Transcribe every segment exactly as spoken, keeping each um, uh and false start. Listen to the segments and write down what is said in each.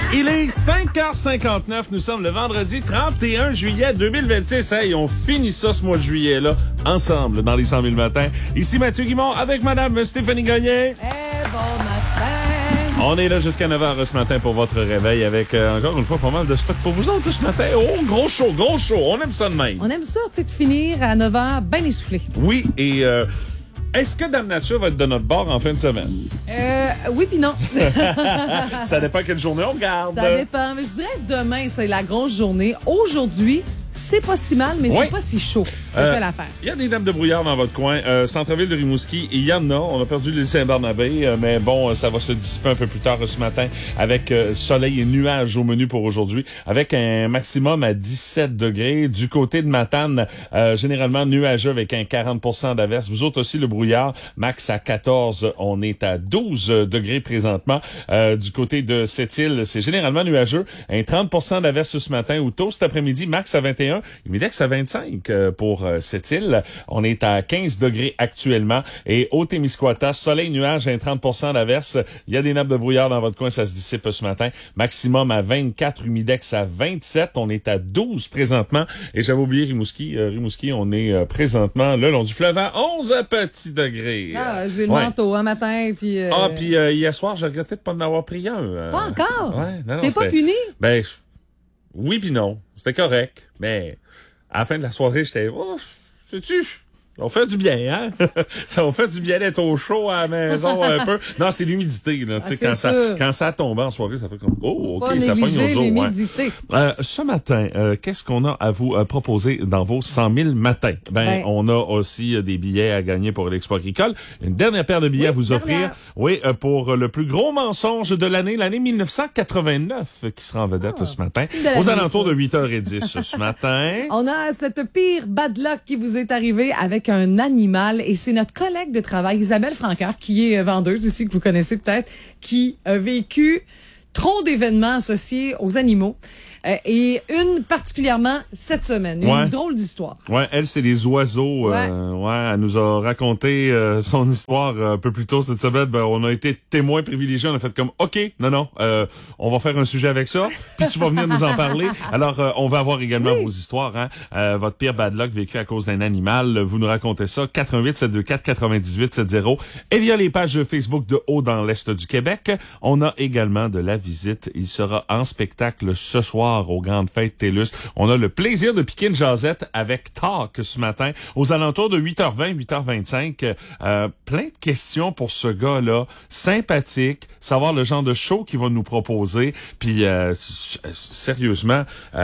Il est cinq heures cinquante-neuf, nous sommes le vendredi trente et un juillet deux mille vingt-six. Hey, on finit ça ce mois de juillet-là, ensemble, dans les cent mille matins. Ici Mathieu Guimond avec Madame Stéphanie Gagné. Eh bon matin! On est là jusqu'à neuf heures ce matin pour votre réveil avec, euh, encore une fois, pas mal de stock pour vous autres ce matin. Oh, gros show, gros show, on aime ça de même. On aime ça, tu sais, de finir à neuf heures bien essoufflé. Oui, et... Euh, est-ce que Dame Nature va être de notre bord en fin de semaine? Euh, oui puis non. Ça dépend quelle journée on regarde. Ça dépend. Mais je dirais que demain, c'est la grosse journée. Aujourd'hui, c'est pas si mal, mais oui. c'est pas si chaud. C'est euh, ça l'affaire. Il y a des dames de brouillard dans votre coin. Euh, Centre-ville de Rimouski, il y en a. On a perdu l'île Saint-Barnabé, euh, mais bon, ça va se dissiper un peu plus tard ce matin avec euh, soleil et nuages au menu pour aujourd'hui, avec un maximum à dix-sept degrés. Du côté de Matane, euh, généralement nuageux avec un quarante pour cent d'averse. Vous autres aussi, le brouillard, max à quatorze. On est à douze degrés présentement. Euh, du côté de Sept-Îles, c'est généralement nuageux. Un trente pour cent d'averse ce matin ou tôt cet après-midi, max à vingt et un. Humidex à vingt-cinq euh, pour euh, Sept-Îles. On est à quinze degrés actuellement. Et au Témiscouata, soleil, nuage, un trente pour cent d'averse. Il y a des nappes de brouillard dans votre coin, ça se dissipe ce matin. Maximum à vingt-quatre, humidex à vingt-sept. On est à douze présentement. Et j'avais oublié Rimouski. Euh, Rimouski, on est euh, présentement le long du fleuve à onze petits degrés. Ah, j'ai le ouais. manteau un matin. Puis, euh... Ah, puis euh, hier soir, je regrettais de pas en avoir pris un. Euh... Pas encore? Ouais, non, T'es non, pas puni? Ben, oui puis non. C'était correct. Mais à la fin de la soirée, j'étais, oh, sais-tu, ça va faire du bien, hein? Ça va faire du bien d'être au chaud à la maison un peu. Non, c'est l'humidité, là. Tu sais, ah, quand ça, ça, quand ça tombe en soirée, ça fait comme, oh, pas OK, ça pogne aux os, l'humidité. ouais. Euh, ce matin, euh, qu'est-ce qu'on a à vous euh, proposer dans vos cent mille matins? Ben, ben, on a aussi euh, des billets à gagner pour l'Expo agricole. Une dernière paire de billets oui, à vous offrir. Dernière. Oui, euh, pour le plus gros mensonge de l'année, l'année mille neuf cent quatre-vingt-neuf, qui sera en vedette ah, ce matin. Aux alentours ça. de huit heures dix ce matin. On a cette pire bad luck qui vous est arrivée avec un animal. Et c'est notre collègue de travail, Isabelle Francaire, qui est vendeuse ici, que vous connaissez peut-être, qui a vécu trop d'événements associés aux animaux. Euh, et une particulièrement cette semaine. Une ouais. drôle d'histoire. Ouais, elle, c'est les oiseaux. Ouais. Euh, ouais, elle nous a raconté euh, son histoire euh, un peu plus tôt cette semaine. Ben, on a été témoins privilégiés. On a fait comme, OK, non, non, euh, on va faire un sujet avec ça. Puis tu vas venir nous en parler. Alors, euh, on va avoir également oui. vos histoires. Hein? Euh, votre pire bad luck vécu à cause d'un animal. Vous nous racontez ça. quatre un huit, sept deux quatre, quatre-vingt-dix-huit soixante. Et via les pages Facebook de Haut dans l'Est du Québec, on a également de la visite. Il sera en spectacle ce soir aux grandes fêtes TELUS. On a le plaisir de piquer une jasette avec Talk ce matin aux alentours de huit heures vingt, huit heures vingt-cinq. Euh, plein de questions pour ce gars-là. Sympathique. Savoir le genre de show qu'il va nous proposer. Puis, euh, sérieusement,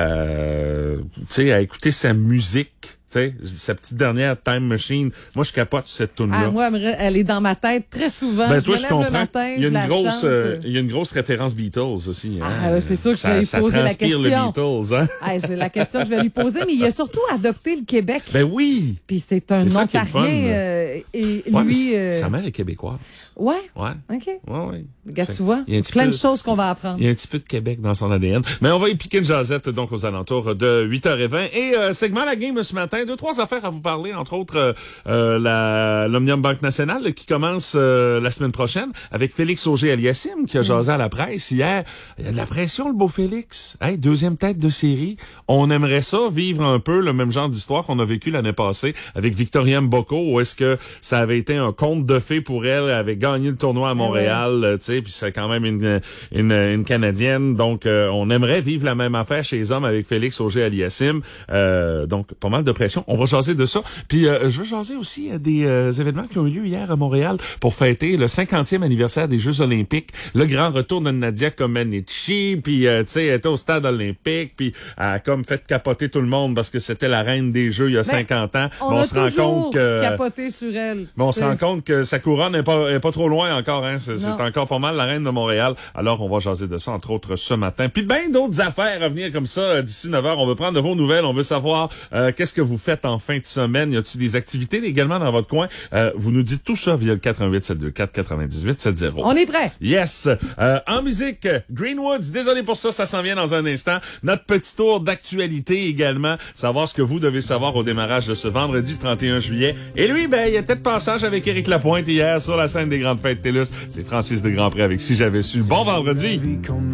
euh, tu sais, à écouter sa musique. Tu sais, sa petite dernière Time Machine. Moi, je capote cette tune-là. Ah, moi, elle est dans ma tête très souvent. Ben, je toi, me je lève comprends. le matin, il y a je une la grosse, chante. euh, il y a une grosse référence Beatles aussi. Hein? Ah, c'est sûr que ça, je vais lui ça poser la question. le Beatles, hein? Ah, j'ai la question que je vais lui poser, mais il a surtout adopté le Québec. Ben oui. Puis c'est un Ontarien. Euh, et ouais, lui. Euh... Sa mère est québécoise. Ouais. Ouais. OK. Ouais, ouais. Regarde, tu vois, il y a plein peu, de choses qu'on va apprendre. Il y a un petit peu de Québec dans son A D N. Mais on va y piquer une jasette, donc, aux alentours de huit heures vingt. Et, euh, segment la game ce matin. Deux, trois affaires à vous parler, entre autres, euh, la, l'Omnium Banque Nationale, qui commence, euh, la semaine prochaine, avec Félix Auger-Aliassime, qui a jasé mmh. à la presse hier. Il y a de la pression, le beau Félix. Hey, deuxième tête de série. On aimerait ça, vivre un peu le même genre d'histoire qu'on a vécu l'année passée avec Victoria Mboko, où est-ce que ça avait été un conte de fées pour elle, elle avait gagné le tournoi à Montréal, ouais. tu sais, puis c'est quand même une une, une Canadienne, donc euh, on aimerait vivre la même affaire chez les hommes avec Félix Auger-Aliassime, euh, donc pas mal de pression. On va jaser de ça, puis euh, je veux jaser aussi euh, des euh, événements qui ont eu lieu hier à Montréal pour fêter le cinquantième anniversaire des Jeux olympiques, le grand retour de Nadia Comaneci, puis euh, tu sais, elle était au stade olympique, puis elle a comme fait capoter tout le monde parce que c'était la reine des Jeux il y a mais cinquante ans. On, mais on a se rend compte que capoté sur elle. Mais on se rend compte que sa couronne n'est pas, est pas trop loin encore, hein. C'est, c'est encore pas mal la reine de Montréal. Alors, on va jaser de ça, entre autres, ce matin. Puis ben d'autres affaires à venir comme ça euh, d'ici neuf heures. On veut prendre de vos nouvelles. On veut savoir euh, qu'est-ce que vous faites en fin de semaine. Y a-t-il des activités également dans votre coin? Euh, vous nous dites tout ça via le quatre un huit, sept deux quatre, quatre-vingt-dix-huit soixante. On est prêt. Yes. Euh, en musique, Greenwoods. Désolé pour ça, ça s'en vient dans un instant. Notre petit tour d'actualité également. Savoir ce que vous devez savoir au démarrage de ce vendredi trente et un juillet. Et lui, ben, il y a peut-être passage avec Éric Lapointe hier sur la scène des grandes fêtes TELUS. C'est Francis de Grandpré avec Si j'avais su. Bon vendredi!